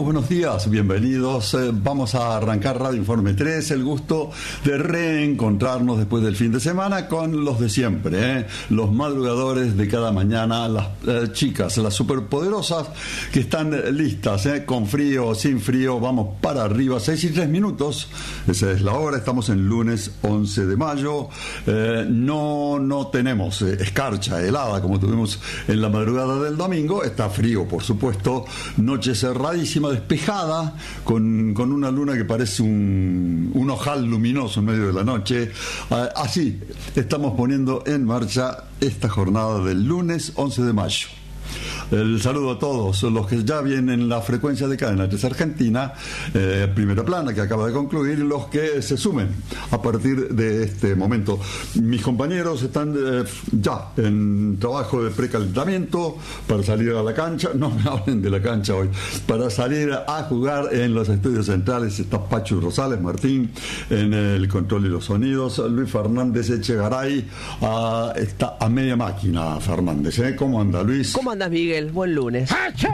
buenos días, bienvenidos. Vamos a arrancar Radio Informe 3, el gusto de reencontrarnos después del fin de semana con los de siempre, los madrugadores de cada mañana, las chicas, las superpoderosas que están listas, con frío o sin frío, vamos para arriba, 6:03, esa es la hora, estamos en lunes 11 de mayo, no tenemos escarcha helada como tuvimos en la madrugada del domingo, está frío por supuesto, noche cerradísima, despejada, con una luna que parece un ojal luminoso en medio de la noche. Así estamos poniendo en marcha esta jornada del lunes 11 de mayo. El saludo a todos los que ya vienen en la frecuencia de Cadena 3 Argentina, Primera Plana, que acaba de concluir, y los que se sumen a partir de este momento. Mis compañeros están ya en trabajo de precalentamiento para salir a la cancha. No me hablen de la cancha hoy. Para salir a jugar en los estudios centrales está Pachu Rosales, Martín en el control y los sonidos, Luis Fernández Echegaray está a media máquina. Fernández, ¿cómo anda Luis? ¿Cómo andas, Miguel? Buen lunes.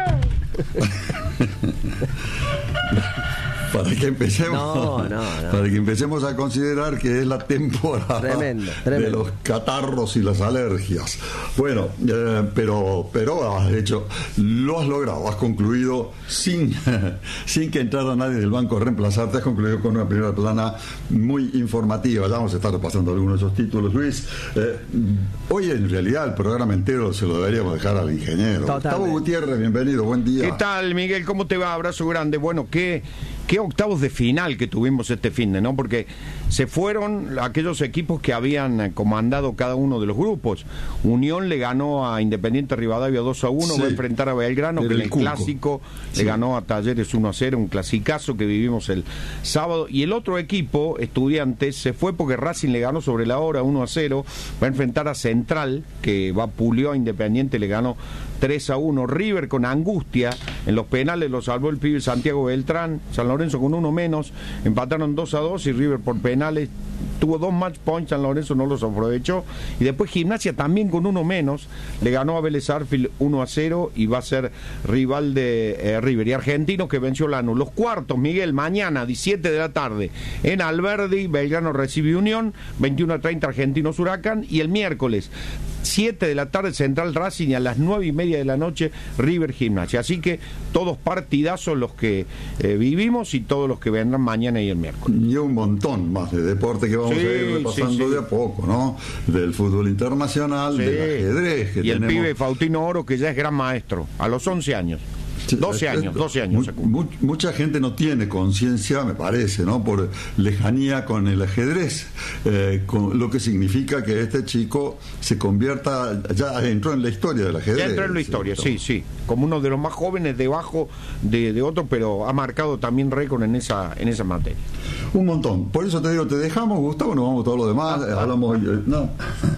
Para que empecemos para que empecemos a considerar que es la temporada tremendo. De los catarros y las alergias. Bueno, pero has hecho, lo has logrado, has concluido sin que entrara nadie del banco a reemplazarte, has concluido con una primera plana muy informativa. Ya vamos a estar repasando algunos de esos títulos, Luis. Hoy en realidad el programa entero se lo deberíamos dejar al ingeniero. Gustavo Gutiérrez, bienvenido, buen día. ¿Qué tal, Miguel? ¿Cómo te va? Abrazo grande. Bueno, ¿qué octavos de final que tuvimos este finde, ¿no? Porque se fueron aquellos equipos que habían comandado cada uno de los grupos. Unión le ganó a Independiente Rivadavia 2-1, sí. Va a enfrentar a Belgrano, que en el clásico le ganó a Talleres 1-0, un clasicazo que vivimos el sábado. Y el otro equipo, Estudiantes, se fue porque Racing le ganó sobre la hora 1-0, va a enfrentar a Central, que pulió a Independiente, le ganó 3-1. River con angustia, en los penales lo salvó el pibe Santiago Beltrán. San Lorenzo con uno menos, empataron 2-2 y River por penales tuvo 2 match points, San Lorenzo no los aprovechó, y después Gimnasia también con uno menos le ganó a Vélez Sarsfield 1-0 y va a ser rival de River. Y Argentinos que venció Lanús. Los cuartos, Miguel, mañana 17 de la tarde en Alberdi, Belgrano recibe Unión, 21:30 Argentinos Huracán, y el miércoles 7 de la tarde Central Racing, y a las 9:30 de la noche River Gimnasia. Así que todos partidazos los que vivimos y todos los que vendrán mañana y el miércoles. Y un montón más de deporte que vamos a ir repasando de a poco, ¿no? Del fútbol internacional, del ajedrez que y tenemos. El pibe Faustino Oro, que ya es gran maestro, a los 11 años. 12 años. Mucha gente no tiene conciencia, me parece, ¿no? Por lejanía con el ajedrez, con lo que significa que este chico se convierta, ya entró en la historia del ajedrez. Ya entró en la historia, sí, como uno de los más jóvenes debajo de otro, pero ha marcado también récord en esa materia. Un montón, por eso te digo, te dejamos, Gustavo, nos vamos todo lo demás, hablamos, no.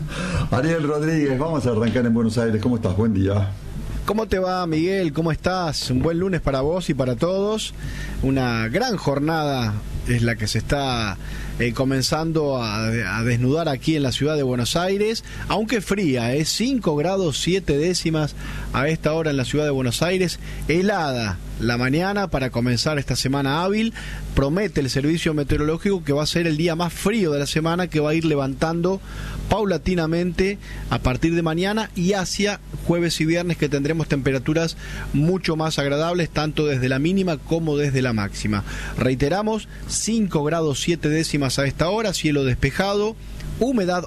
Ariel Rodríguez, vamos a arrancar en Buenos Aires, ¿cómo estás? Buen día. ¿Cómo te va, Miguel? ¿Cómo estás? Un buen lunes para vos y para todos. Una gran jornada es la que se está comenzando a desnudar aquí en la ciudad de Buenos Aires, aunque fría, 5 grados 7 décimas a esta hora en la ciudad de Buenos Aires, helada la mañana para comenzar esta semana hábil. Promete el servicio meteorológico que va a ser el día más frío de la semana, que va a ir levantando paulatinamente a partir de mañana y hacia jueves y viernes, que tendremos temperaturas mucho más agradables, tanto desde la mínima como desde la máxima. Reiteramos, 5 grados 7 décimas a esta hora, cielo despejado, humedad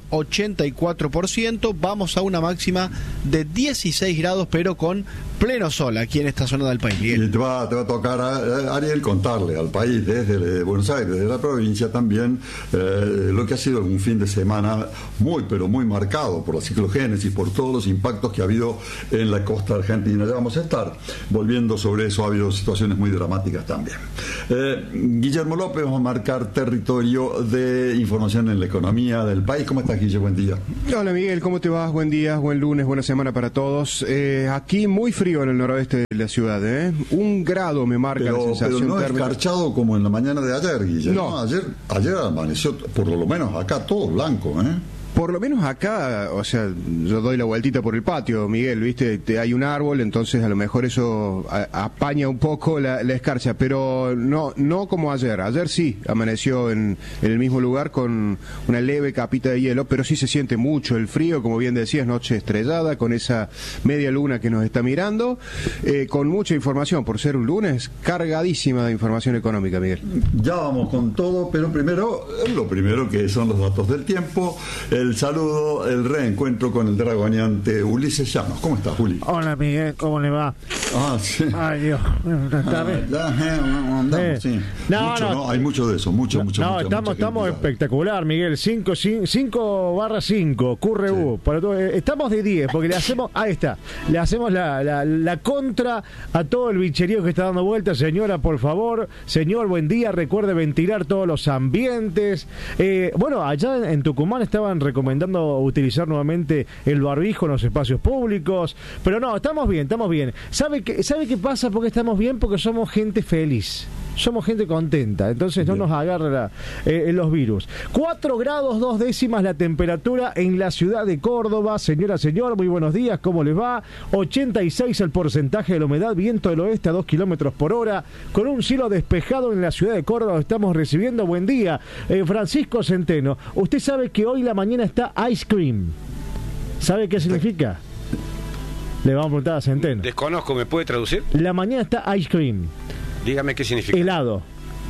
84%, vamos a una máxima de 16 grados, pero con pleno sol aquí en esta zona del país. Y te va a tocar, Ariel, contarle al país desde Buenos Aires, desde la provincia también, lo que ha sido un fin de semana muy, pero muy marcado por la ciclogénesis, por todos los impactos que ha habido en la costa argentina. Ya vamos a estar volviendo sobre eso, ha habido situaciones muy dramáticas también. Guillermo López, vamos a marcar territorio de información en la economía del país. ¿Cómo estás, Guille? Buen día. Hola, Miguel, ¿cómo te vas? Buen día, buen lunes, buena semana para todos. Aquí muy frío en el noroeste de la ciudad, 1 grado me marca la sensación pero no térmica. Escarchado como en la mañana de ayer, Guille. No. Ayer amaneció, por lo menos acá, todo blanco, Por lo menos acá, o sea, yo doy la vueltita por el patio, Miguel, ¿viste? Hay un árbol, entonces a lo mejor eso apaña un poco la escarcha, pero no como ayer. Ayer sí amaneció en el mismo lugar con una leve capita de hielo, pero sí se siente mucho el frío, como bien decías, noche estrellada, con esa media luna que nos está mirando, con mucha información, por ser un lunes, cargadísima de información económica, Miguel. Ya vamos con todo, pero primero, lo primero que son los datos del tiempo, el saludo, el reencuentro con el dragoneante Ulises Llanos. ¿Cómo estás, Juli? Hola, Miguel, ¿cómo le va? Ah, sí. Ay, Dios. Sí. No, hay mucho de eso, mucho. No, estamos espectacular, Miguel. 5/5, QRU. Sí. Estamos de 10, porque le hacemos, ahí está, le hacemos la contra a todo el bicherío que está dando vuelta. Señora, por favor, señor, buen día, recuerde ventilar todos los ambientes. Bueno, allá en Tucumán estaban recomendando utilizar nuevamente el barbijo en los espacios públicos, pero no, estamos bien. ¿Sabe qué pasa? Porque estamos bien, porque somos gente feliz. Somos gente contenta, entonces no nos agarra los virus. 4 grados 2 décimas la temperatura en la ciudad de Córdoba. Señora, señor, muy buenos días, ¿cómo les va? 86 el porcentaje de la humedad, viento del oeste a 2 kilómetros por hora, con un cielo despejado en la ciudad de Córdoba. Estamos recibiendo buen día. Francisco Centeno, usted sabe que hoy la mañana está ice cream. ¿Sabe qué significa? Le vamos a preguntar a Centeno. Desconozco, ¿me puede traducir? La mañana está ice cream. Dígame qué significa. Helado.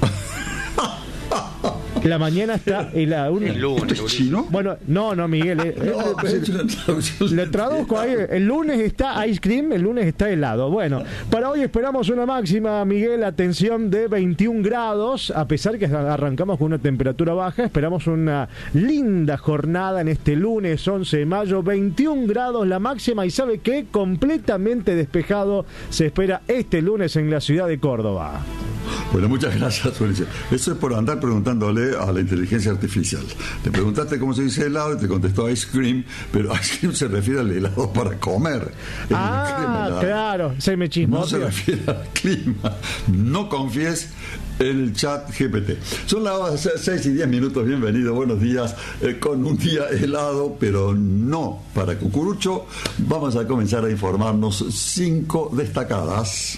La mañana está helado. El lunes. ¿Es chino? Bueno, no, Miguel. Le traduzco ahí. El lunes está ice cream, el lunes está helado. Bueno, para hoy esperamos una máxima, Miguel, atención, de 21 grados. A pesar que arrancamos con una temperatura baja, esperamos una linda jornada en este lunes 11 de mayo. 21 grados la máxima, y ¿sabe qué? Completamente despejado se espera este lunes en la ciudad de Córdoba. Bueno, muchas gracias, Ulises. Eso es por andar preguntándole a la inteligencia artificial. Te preguntaste cómo se dice helado y te contestó ice cream, pero ice cream se refiere al helado para comer. Claro, se me chismó. No se refiere al clima. No confíes en el chat GPT. Son las 6:10. Bienvenido, buenos días. Con un día helado, pero no para cucurucho. Vamos a comenzar a informarnos 5 destacadas.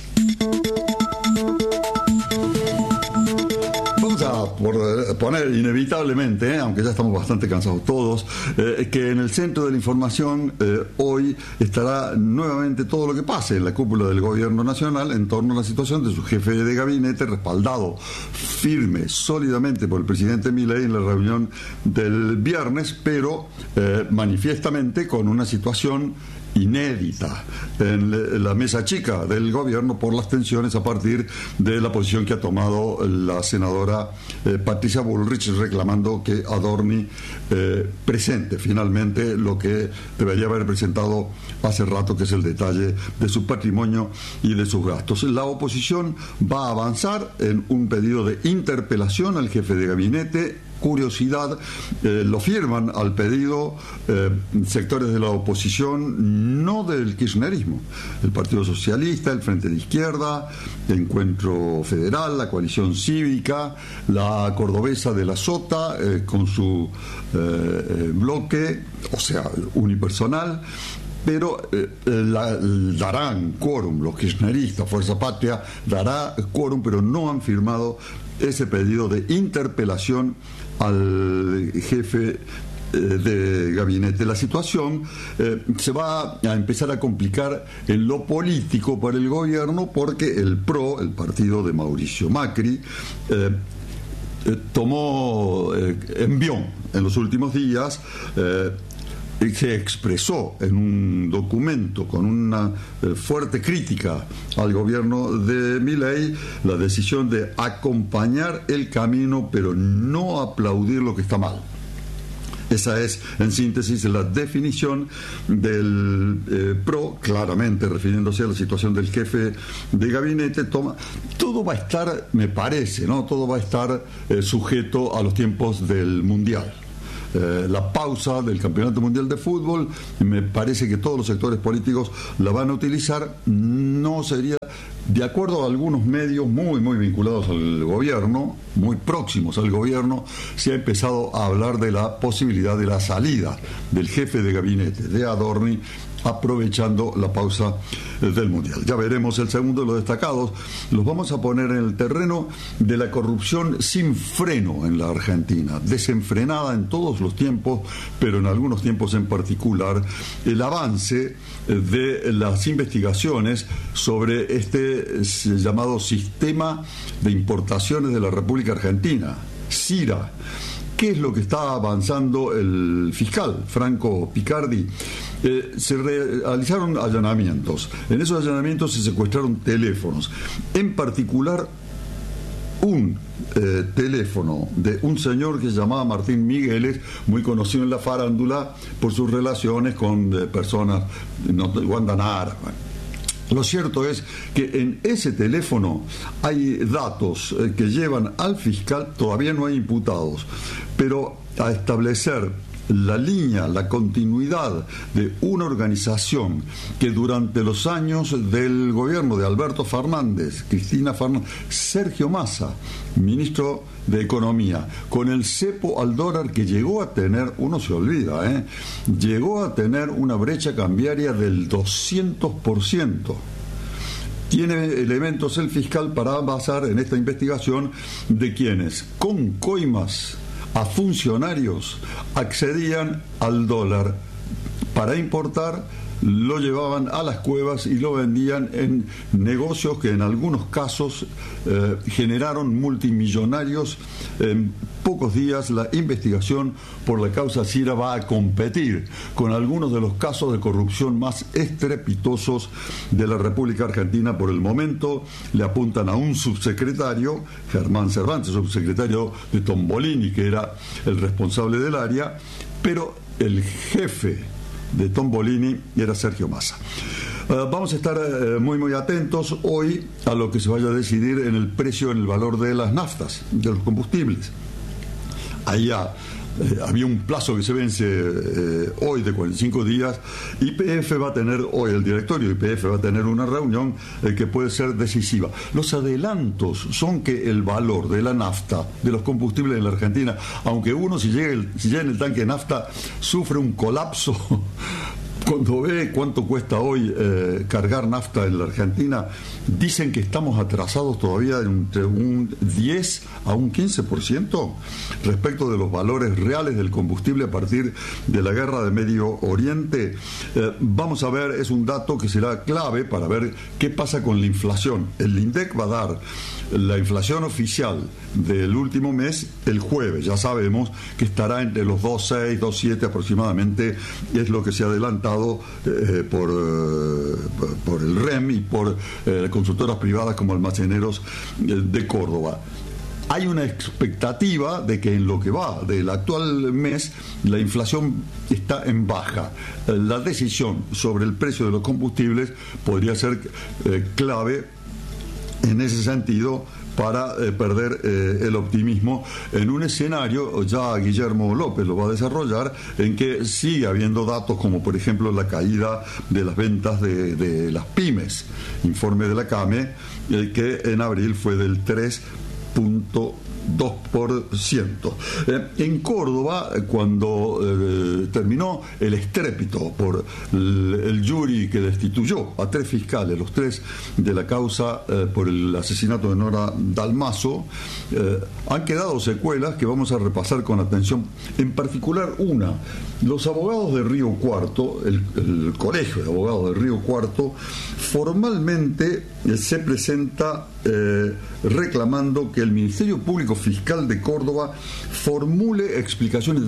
Por poner inevitablemente, aunque ya estamos bastante cansados todos, que en el centro de la información hoy estará nuevamente todo lo que pase en la cúpula del gobierno nacional en torno a la situación de su jefe de gabinete, respaldado firme, sólidamente por el presidente Milei en la reunión del viernes, pero manifiestamente con una situación inédita en la mesa chica del gobierno por las tensiones a partir de la posición que ha tomado la senadora Patricia Bullrich, reclamando que Adorni presente finalmente lo que debería haber presentado hace rato, que es el detalle de su patrimonio y de sus gastos. La oposición va a avanzar en un pedido de interpelación al jefe de gabinete. Curiosidad, lo firman al pedido sectores de la oposición, no del kirchnerismo, el Partido Socialista, el Frente de Izquierda, el Encuentro Federal, la Coalición Cívica, la Cordobesa de la Sota, con su bloque, o sea, unipersonal. Pero darán quórum, los kirchneristas, Fuerza Patria dará quórum, pero no han firmado ese pedido de interpelación al jefe de gabinete. La situación se va a empezar a complicar en lo político para el gobierno, porque el PRO, el partido de Mauricio Macri, envió en los últimos días, se expresó en un documento con una fuerte crítica al gobierno de Milei, la decisión de acompañar el camino pero no aplaudir lo que está mal. Esa es, en síntesis, la definición del PRO, claramente refiriéndose a la situación del jefe de gabinete. Todo va a estar, me parece, ¿no? Todo va a estar sujeto a los tiempos del Mundial. la pausa del Campeonato Mundial de Fútbol. Me parece que todos los sectores políticos la van a utilizar. No sería, de acuerdo a algunos medios muy vinculados al gobierno, muy próximos al gobierno, se ha empezado a hablar de la posibilidad de la salida del jefe de gabinete de Adorni, aprovechando la pausa del Mundial. Ya veremos el segundo de los destacados. Los vamos a poner en el terreno de la corrupción sin freno en la Argentina, desenfrenada en todos los tiempos, pero en algunos tiempos en particular, el avance de las investigaciones sobre este llamado Sistema de Importaciones de la República Argentina, SIRA. ¿Qué es lo que está avanzando el fiscal Franco Picardi? Se realizaron allanamientos. En esos allanamientos se secuestraron teléfonos. En particular, un teléfono de un señor que se llamaba Martín Migueles, muy conocido en la farándula por sus relaciones con personas de Guandanara. Lo cierto es que en ese teléfono hay datos que llevan al fiscal, todavía no hay imputados, pero a establecer la línea, la continuidad de una organización que durante los años del gobierno de Alberto Fernández, Cristina Fernández, Sergio Massa, ministro de Economía, con el cepo al dólar que llegó a tener, uno se olvida, llegó a tener una brecha cambiaria del 200%. Tiene elementos el fiscal para basar en esta investigación de quienes, con coimas a funcionarios, accedían al dólar para importar, lo llevaban a las cuevas y lo vendían en negocios que en algunos casos generaron multimillonarios. En pocos días la investigación por la causa SIRA va a competir con algunos de los casos de corrupción más estrepitosos de la República Argentina. Por el momento le apuntan a un subsecretario, Germán Cervantes, subsecretario de Tombolini, que era el responsable del área, pero el jefe de Tombolini era Sergio Massa. Vamos a estar muy atentos hoy a lo que se vaya a decidir en el precio, en el valor de las naftas, de los combustibles. Allá había un plazo que se vence hoy de 45 días. YPF va a tener hoy, el directorio de YPF va a tener una reunión que puede ser decisiva. Los adelantos son que el valor de la nafta, de los combustibles en la Argentina, aunque uno si llega en el tanque de nafta sufre un colapso cuando ve cuánto cuesta hoy cargar nafta en la Argentina, dicen que estamos atrasados todavía entre un 10 a un 15% respecto de los valores reales del combustible a partir de la guerra de Medio Oriente. Vamos a ver, es un dato que será clave para ver qué pasa con la inflación. El INDEC va a dar la inflación oficial del último mes el jueves. Ya sabemos que estará entre los 2,6, 2,7 aproximadamente, es lo que se ha adelantado por el REM y por consultoras privadas como Almaceneros de Córdoba. Hay una expectativa de que en lo que va del actual mes la inflación está en baja. La decisión sobre el precio de los combustibles podría ser clave en ese sentido para perder el optimismo en un escenario, ya Guillermo López lo va a desarrollar, en que sigue habiendo datos como por ejemplo la caída de las ventas de las pymes. Informe de la CAME que en abril fue del 3.2%. En Córdoba, cuando terminó el estrépito por el jury que destituyó a 3 fiscales, los 3 de la causa por el asesinato de Nora Dalmazo, han quedado secuelas que vamos a repasar con atención. En particular una, los abogados de Río Cuarto, el colegio de abogados de Río Cuarto, formalmente se presenta reclamando que el Ministerio Público Fiscal de Córdoba formule explicaciones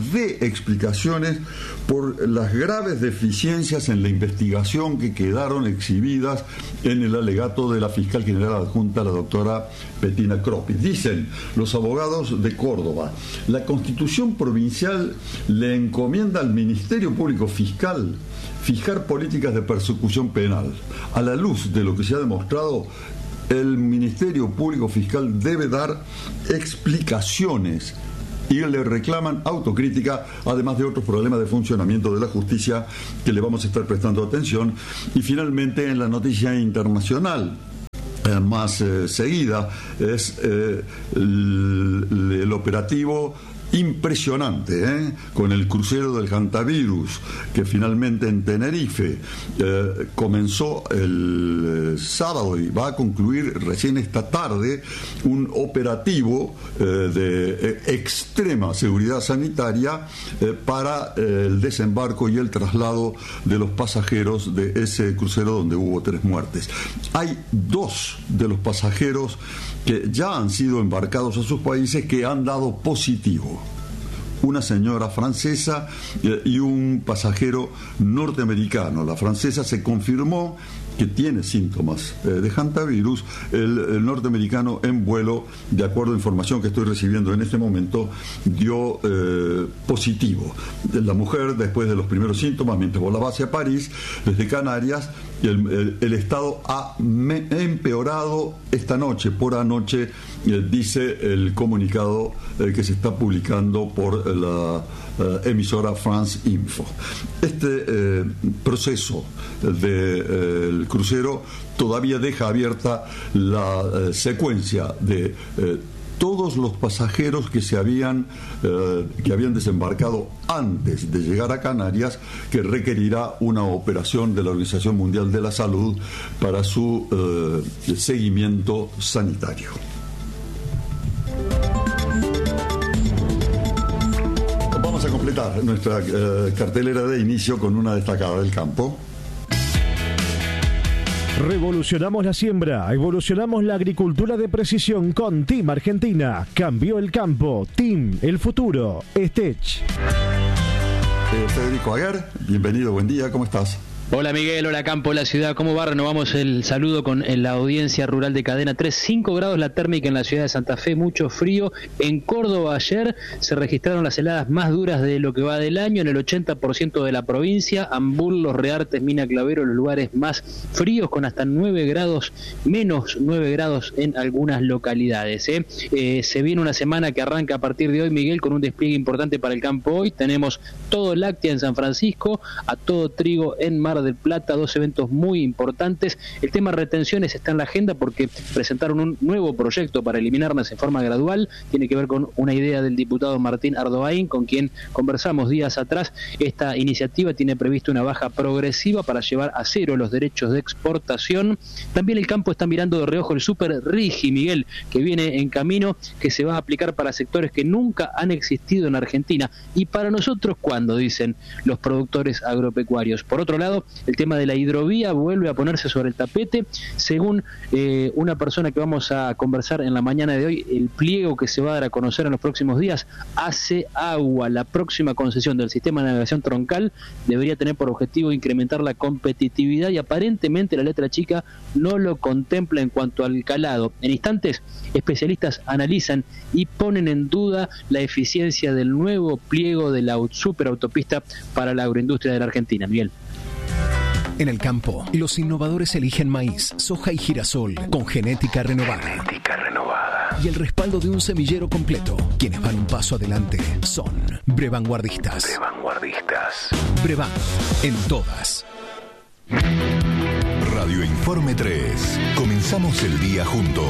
por las graves deficiencias en la investigación que quedaron exhibidas en el alegato de la fiscal general adjunta, la doctora Bettina Croppi. Dicen los abogados de Córdoba, la Constitución provincial le encomienda al Ministerio Público Fiscal fijar políticas de persecución penal. A la luz de lo que se ha demostrado, el Ministerio Público Fiscal debe dar explicaciones y le reclaman autocrítica, además de otros problemas de funcionamiento de la justicia que le vamos a estar prestando atención. Y finalmente, en la noticia internacional más seguida, es el operativo impresionante, con el crucero del Hantavirus, que finalmente en Tenerife comenzó el sábado y va a concluir recién esta tarde, un operativo de extrema seguridad sanitaria para el desembarco y el traslado de los pasajeros de ese crucero donde hubo 3 muertes. Hay 2 de los pasajeros que ya han sido embarcados a sus países que han dado positivo. Una señora francesa y un pasajero norteamericano. La francesa se confirmó que tiene síntomas de hantavirus. El norteamericano en vuelo, de acuerdo a información que estoy recibiendo en este momento, dio positivo. La mujer, después de los primeros síntomas, mientras volaba hacia París, desde Canarias, el estado ha empeorado esta noche, por anoche, dice el comunicado que se está publicando por la emisora France Info. Este proceso del crucero todavía deja abierta la secuencia de todos los pasajeros que habían desembarcado antes de llegar a Canarias, que requerirá una operación de la Organización Mundial de la Salud para su seguimiento sanitario. Vamos a completar nuestra cartelera de inicio con una destacada del campo. Revolucionamos la siembra, evolucionamos la agricultura de precisión con Team Argentina. Cambió el campo, Team, el futuro, Stech. Federico Aguer, bienvenido, buen día, ¿cómo estás? Hola Miguel, hola Campo, la ciudad, ¿cómo va? Renovamos el saludo con la audiencia rural de Cadena 3, 5 grados la térmica en la ciudad de Santa Fe, mucho frío. En Córdoba ayer se registraron las heladas más duras de lo que va del año en el 80% de la provincia. Ambul, Los Reartes, Mina Clavero, los lugares más fríos, con hasta 9 grados, menos 9 grados en algunas localidades. Se viene una semana que arranca a partir de hoy, Miguel, con un despliegue importante para el campo hoy. Tenemos todo láctea en San Francisco, a todo trigo en Mar del Plata, 2 eventos muy importantes. El tema retenciones está en la agenda porque presentaron un nuevo proyecto para eliminarlas en forma gradual. Tiene que ver con una idea del diputado Martín Ardoain, con quien conversamos días atrás. Esta iniciativa tiene previsto una baja progresiva para llevar a cero los derechos de exportación. También el campo está mirando de reojo el Super Rigi, Miguel, que viene en camino, que se va a aplicar para sectores que nunca han existido en Argentina. Y para nosotros, ¿cuándo? Dicen los productores agropecuarios. Por otro lado, el tema de la hidrovía vuelve a ponerse sobre el tapete. Según una persona que vamos a conversar en la mañana de hoy, el pliego que se va a dar a conocer en los próximos días hace agua. La próxima concesión del sistema de navegación troncal debería tener por objetivo incrementar la competitividad y aparentemente la letra chica no lo contempla en cuanto al calado. En instantes, especialistas analizan y ponen en duda la eficiencia del nuevo pliego de la superautopista para la agroindustria de la Argentina. Miguel. En el campo, los innovadores eligen maíz, soja y girasol con genética renovada. Y el respaldo de un semillero completo. Quienes van un paso adelante son Brevanguardistas. Brevan, en todas. Radio Informe 3. Comenzamos el día juntos.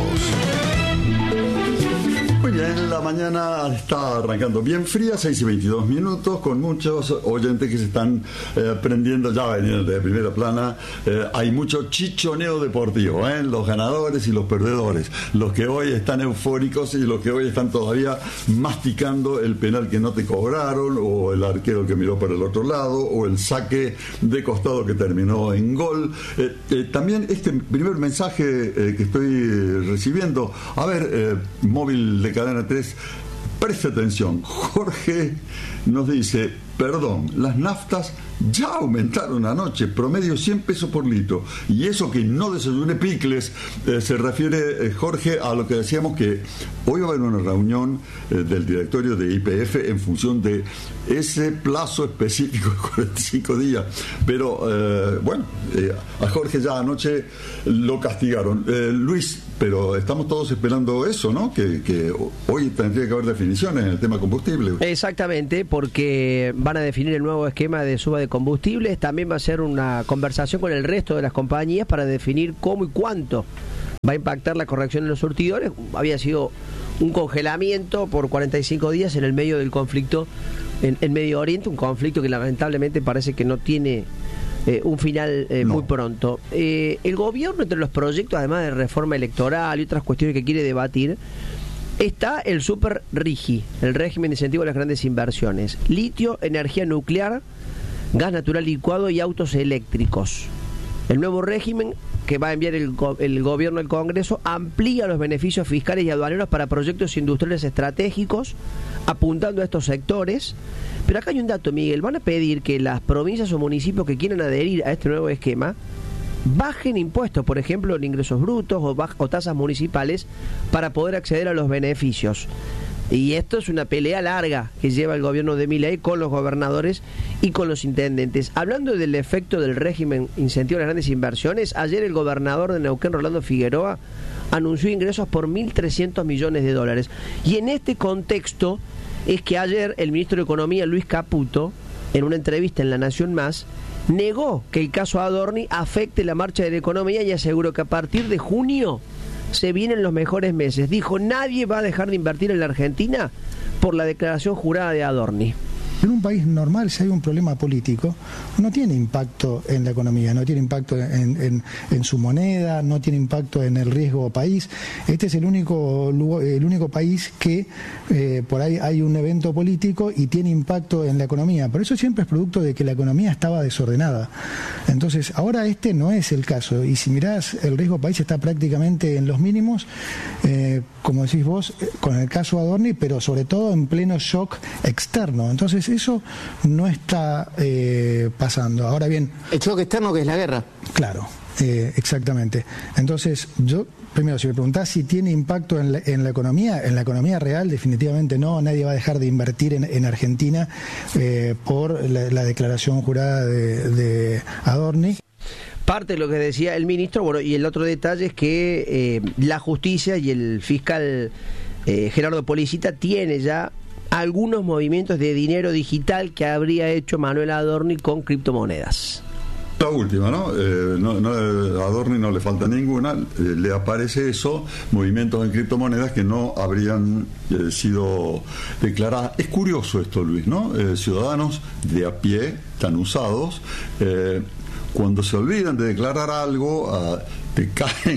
Muy bien, la mañana está arrancando bien fría, 6:22, con muchos oyentes que se están prendiendo, ya venían de primera plana. Hay mucho chichoneo deportivo, los ganadores y los perdedores, los que hoy están eufóricos y los que hoy están todavía masticando el penal que no te cobraron, o el arquero que miró para el otro lado, o el saque de costado que terminó en gol. También este primer mensaje que estoy recibiendo, a ver, móvil de Cadena 3, preste atención. Jorge nos dice: Perdón, las naftas ya aumentaron anoche, promedio 100 pesos por litro. Y eso que no desayuné picles, se refiere, Jorge, a lo que decíamos que hoy va a haber una reunión del directorio de YPF en función de ese plazo específico de 45 días. Pero, a Jorge ya anoche lo castigaron. Luis, pero estamos todos esperando eso, ¿no? Que hoy tendría que haber definiciones en el tema combustible. Exactamente, porque van a definir el nuevo esquema de suba de combustibles. También va a ser una conversación con el resto de las compañías para definir cómo y cuánto va a impactar la corrección en los surtidores. Había sido un congelamiento por 45 días en el medio del conflicto en Medio Oriente, un conflicto que lamentablemente parece que no tiene un final muy pronto. El gobierno, entre los proyectos, además de reforma electoral y otras cuestiones que quiere debatir, está el Super RIGI, el régimen de incentivo a las grandes inversiones: litio, energía nuclear, gas natural licuado y autos eléctricos. El nuevo régimen que va a enviar el gobierno al Congreso amplía los beneficios fiscales y aduaneros para proyectos industriales estratégicos, apuntando a estos sectores. Pero acá hay un dato, Miguel: van a pedir que las provincias o municipios que quieran adherir a este nuevo esquema bajen impuestos, por ejemplo, en ingresos brutos o tasas municipales, para poder acceder a los beneficios. Y esto es una pelea larga que lleva el gobierno de Milei con los gobernadores y con los intendentes. Hablando del efecto del régimen incentivo a las grandes inversiones, ayer el gobernador de Neuquén, Rolando Figueroa, anunció ingresos por 1.300 millones de dólares. Y en este contexto es que ayer el ministro de Economía, Luis Caputo, en una entrevista en La Nación Más, negó que el caso Adorni afecte la marcha de la economía y aseguró que a partir de junio se vienen los mejores meses. Dijo: nadie va a dejar de invertir en la Argentina por la declaración jurada de Adorni. En un país normal, si hay un problema político, no tiene impacto en la economía, no tiene impacto en su moneda, no tiene impacto en el riesgo país. Este es el único país que por ahí hay un evento político y tiene impacto en la economía. Por eso siempre es producto de que la economía estaba desordenada. Entonces, ahora este no es el caso. Y si mirás, el riesgo país está prácticamente en los mínimos, como decís vos, con el caso Adorni, pero sobre todo en pleno shock externo. Entonces, eso no está pasando. Ahora bien, el shock externo, que es la guerra. Claro, exactamente. Entonces, yo primero, si me preguntás si tiene impacto en la economía real, definitivamente no. Nadie va a dejar de invertir en Argentina por la declaración jurada de Adorni. Parte de lo que decía el ministro. Bueno, y el otro detalle es que la justicia y el fiscal Gerardo Policita tiene ya algunos movimientos de dinero digital que habría hecho Manuel Adorni con criptomonedas. La última, ¿no? A Adorni no le falta ninguna, le aparece eso, movimientos en criptomonedas que no habrían sido declaradas. Es curioso esto, Luis, ¿no? Ciudadanos de a pie, tan usados, cuando se olvidan de declarar algo, te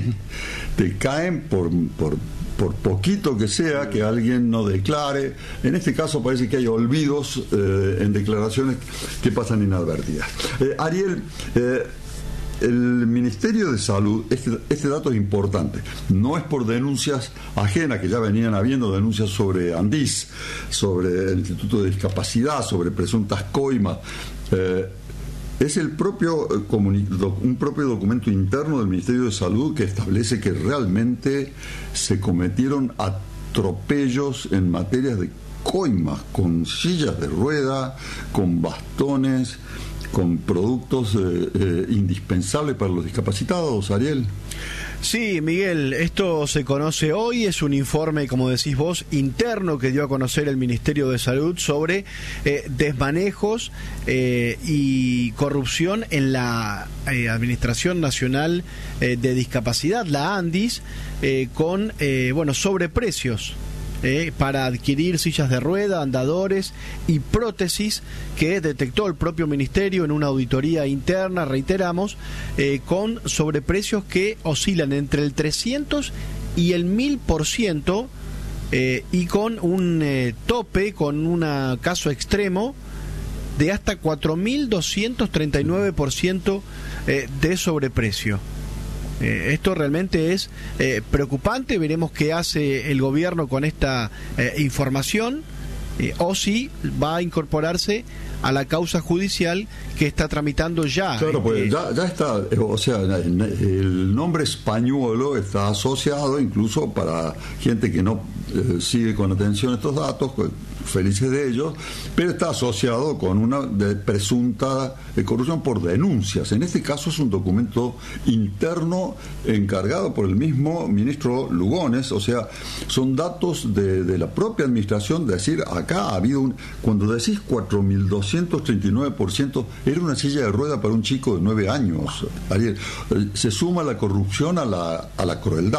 caen por poquito que sea que alguien no declare. En este caso parece que hay olvidos en declaraciones que pasan inadvertidas. Ariel, el Ministerio de Salud, este dato es importante, no es por denuncias ajenas, que ya venían habiendo denuncias sobre Andís, sobre el Instituto de Discapacidad, sobre presuntas coimas. Es un propio documento interno del Ministerio de Salud que establece que realmente se cometieron atropellos en materias de coimas, con sillas de rueda, con bastones, con productos indispensables para los discapacitados, Ariel. Sí, Miguel, esto se conoce hoy, es un informe, como decís vos, interno que dio a conocer el Ministerio de Salud sobre desmanejos y corrupción en la Administración Nacional de Discapacidad, la ANDIS, con sobreprecios para adquirir sillas de rueda, andadores y prótesis que detectó el propio ministerio en una auditoría interna, reiteramos, con sobreprecios que oscilan entre el 300 y el 1000%, y con un tope, con un caso extremo de hasta 4.239% de sobreprecio. Esto realmente es preocupante. Veremos qué hace el gobierno con esta información, o si va a incorporarse a la causa judicial que está tramitando ya. Claro, pues ya está, o sea, el nombre Españuelo está asociado incluso para gente que no sigue con atención estos datos, felices de ellos, pero está asociado con una presunta corrupción por denuncias. En este caso es un documento interno encargado por el mismo ministro Lugones, o sea, son datos de la propia administración, de decir, acá ha habido cuando decís 4.239%, era una silla de rueda para un chico de 9 años. Ariel, se suma la corrupción a la crueldad.